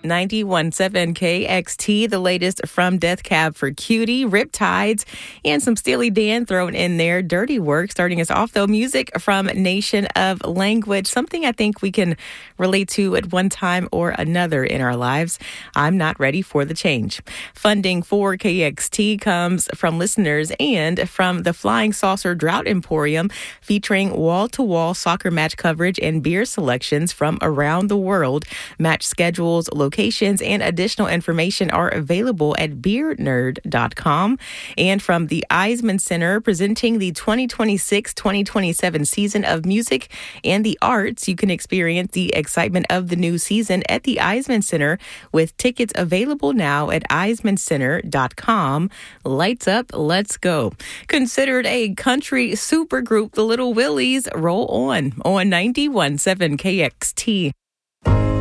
91.7 KXT, the latest from Death Cab for Cutie, Riptides, and some Steely Dan thrown in there. Dirty Work. Starting us off, though, music from Nation of Language, something I think we can relate to at one time or another in our lives. I'm not ready for the change. Funding for KXT comes from listeners and from the Flying Saucer Drought Emporium, featuring wall-to-wall soccer match coverage and beer selections from around the world. Match schedules, locations, and additional information are available at beernerd.com. And from the Eisman Center, presenting the 2026-2027 season of music and the arts, you can experience the excitement of the new season at the Eisman Center with tickets available now at eismancenter.com. Lights up, let's go. Considered a country supergroup, the Little Willies roll on 91.7 KXT.